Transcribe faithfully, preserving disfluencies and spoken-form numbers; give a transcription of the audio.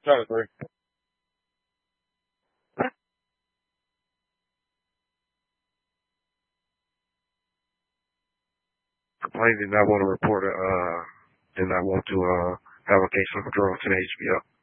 Count of three. Complaint did not want to report, uh, did not want to, uh, have a case of drugs to the H B O.